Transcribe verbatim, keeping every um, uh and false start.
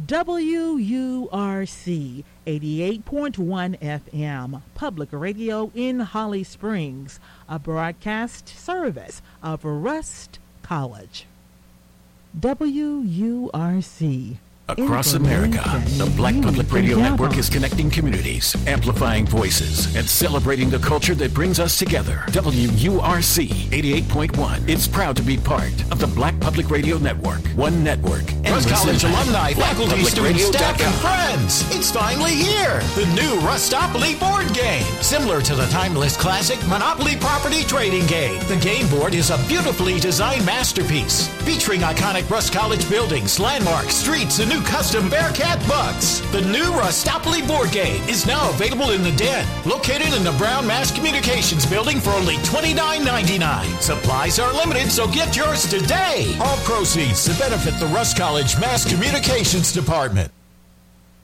W U R C eighty-eight point one F M, Public Radio in Holly Springs, a broadcast service of Rust College. W U R C. Across America, the Black Public Radio Network is connecting communities, amplifying voices, and celebrating the culture that brings us together. W U R C eighty-eight point one is proud to be part of the Black Public Radio Network. One network. Rust College alumni, faculty, students, staff, and com. friends. It's finally here. The new Rustopoly board game. Similar to the timeless classic Monopoly property trading game. The game board is a beautifully designed masterpiece featuring iconic Rust College buildings, landmarks, streets, and new custom Bearcat bucks. The new Rustopoly board game is now available in the Den, located in the Brown Mass Communications building for only twenty-nine ninety-nine. Supplies are limited, so get yours today. All proceeds to benefit the Rust College Mass Communications Department.